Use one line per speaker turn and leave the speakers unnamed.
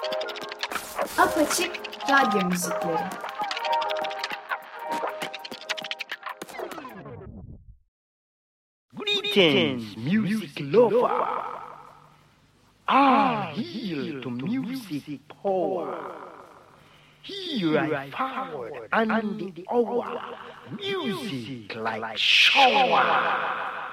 Apaçık Radyo Müzikleri.
Greetings, music lover. I yield to music power. Here I forward and the hour, music like shower.